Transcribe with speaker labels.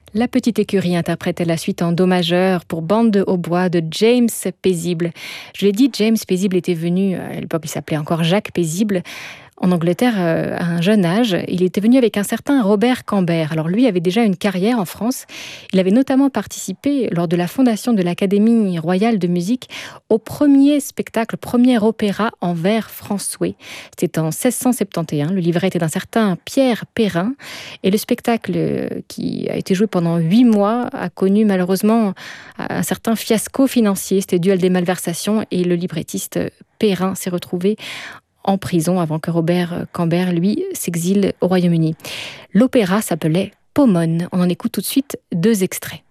Speaker 1: La petite écurie interprétait la suite en do majeur pour bande de hautbois de James Paisible. Je l'ai dit, James Paisible était venu, à l'époque il s'appelait encore Jacques Paisible, en Angleterre à un jeune âge. Il était venu avec un certain Robert Cambert. Alors lui avait déjà une carrière en France. Il avait notamment participé lors de la fondation de l'Académie royale de musique au premier spectacle, premier opéra en vers François. C'était en 1671. Le livret était d'un certain Pierre Perrin. Et le spectacle qui a été joué pendant 8 mois a connu malheureusement un certain fiasco financier. C'était dû à des malversations et le librettiste Perrin s'est retrouvé en prison avant que Robert Cambert, lui, s'exile au Royaume-Uni. L'opéra s'appelait Pomone. On en écoute tout de suite 2 extraits.